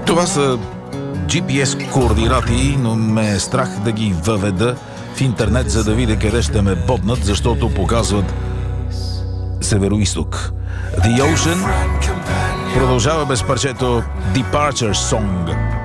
Това са GPS координати, но ме е страх да ги въведа в интернет, за да видя къде ще ме боднат, защото показват североизток. The Ocean продължава без парчето Departure Song.